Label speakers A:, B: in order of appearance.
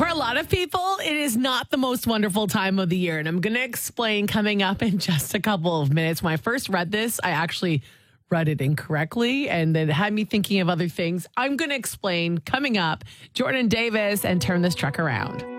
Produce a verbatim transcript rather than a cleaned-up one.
A: For a lot of people, it is not the most wonderful time of the year. And I'm going to explain coming up in just a couple of minutes. When I first read this, I actually read it incorrectly and then it had me thinking of other things. I'm going to explain coming up. Jordan Davis and Turn This Truck Around.